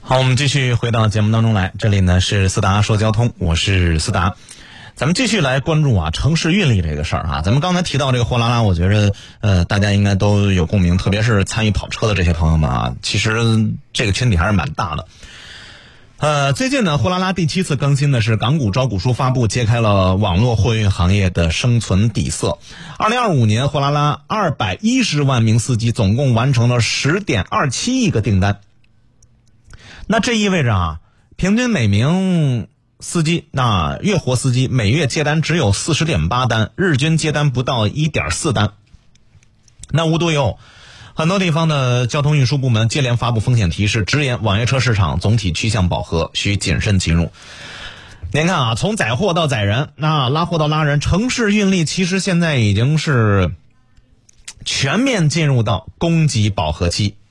好，我们继续回到节目当中来，这里呢是思达说交通，我是思达。咱们继续来关注城市运力这个事儿咱们刚才提到这个货拉拉，我觉着大家应该都有共鸣，特别是参与跑车的这些朋友们其实这个群体还是蛮大的。最近呢，货拉拉第7次更新的是港股招股书发布，揭开了网络货运行业的生存底色。2025年，货拉拉210万名司机总共完成了10.27亿个订单。那这意味着平均每名司机，那月活司机每月接单只有40.8单，日均接单不到1.4单。那无独有很多地方的交通运输部门接连发布风险提示，直言网约车市场总体趋向饱和，需谨慎进入。您看从载货到载人，那拉货到拉人，城市运力其实现在已经是全面进入到供给饱和期。